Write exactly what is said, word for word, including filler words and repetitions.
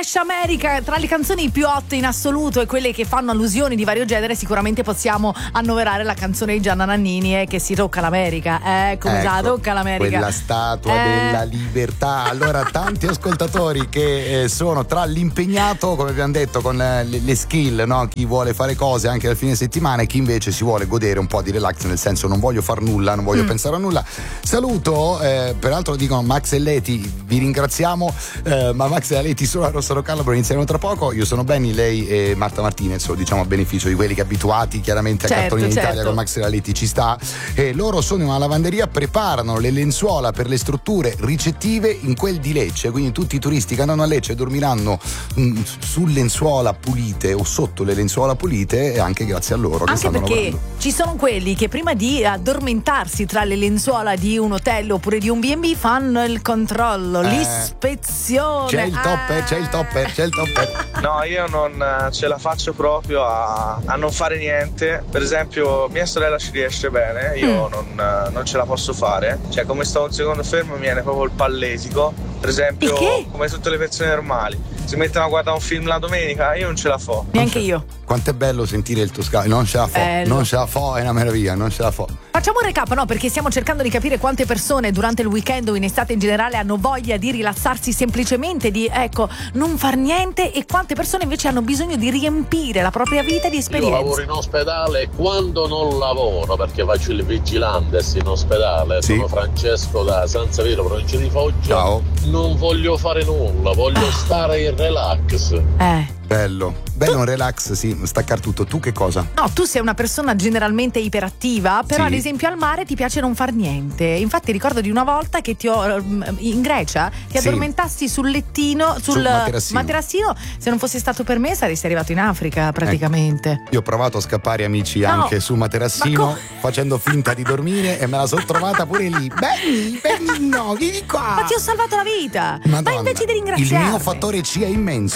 Cash America, tra le canzoni più hot in assoluto e quelle che fanno allusioni di vario genere, sicuramente possiamo annoverare la canzone di Gianna Nannini, eh, che si tocca l'America. Eh, come ecco, sa, tocca l'America. Quella statua eh. della libertà. Allora, tanti ascoltatori che eh, sono tra l'impegnato, come abbiamo detto, con eh, le, le skill, no? Chi vuole fare cose anche dal fine settimana e chi invece si vuole godere un po' di relax, nel senso non voglio far nulla, non voglio mm. pensare a nulla. Saluto, eh, peraltro dicono Max e Leti, vi ringraziamo, eh, ma Max e Leti solo a Rossaro Calabro inizieremo tra poco. Io sono Benny, lei e Marta Martinez, o diciamo a beneficio di quelli che abituati chiaramente a certo, Cartoni in certo. Italia con Max e Leti ci sta. E loro sono in una lavanderia, preparano le lenzuola per le strutture ricettive in quel di Lecce, quindi tutti i turisti che andranno a Lecce dormiranno mh, su lenzuola pulite o sotto le lenzuola pulite, e anche grazie a loro che anche stanno perché lavorando. Ci sono quelli che prima di addormentarsi tra le lenzuola di un hotel oppure di un B and B fanno il controllo, eh, l'ispezione. C'è il topper, ah. c'è il topper, c'è il topper. No, io non ce la faccio proprio a, a non fare niente. Per esempio, mia sorella ci riesce bene, io mm. non, non ce la posso fare. Cioè, come sto un secondo fermo, mi viene proprio il pallesico. Per esempio, come tutte le persone normali, si mettono a guardare un film la domenica, io non ce la fo. Neanche io. Quanto è bello sentire il tuo scalo, non ce la fo, bello. non ce la fo, è una meraviglia, non ce la fo. Facciamo un recap, no? Perché stiamo cercando di capire quante persone durante il weekend o in estate in generale hanno voglia di rilassarsi semplicemente, di ecco, non far niente, e quante persone invece hanno bisogno di riempire la propria vita di esperienze. Io lavoro in ospedale e quando non lavoro, perché faccio il vigilante in ospedale, sì. Sono Francesco da San Severo, provincia di Foggia. Ciao. Non voglio fare nulla, voglio ah. stare in relax. Eh. Bello, bello tu... un relax, sì, staccare tutto. Tu che cosa? No, tu sei una persona generalmente iperattiva, però sì. ad esempio al mare ti piace non far niente. Infatti ricordo di una volta che ti ho in Grecia ti sì. addormentassi sul lettino, sul, sul materassino. materassino. Se non fosse stato per me saresti arrivato in Africa praticamente. Ecco. Io ho provato a scappare, amici, no. anche sul materassino, co- facendo finta di dormire, e me la sono trovata pure lì. Benny, Benny, no, vieni qua. Ma ti ho salvato la vita. Madonna, ma invece di ringraziarmi, il mio fattore C è immenso.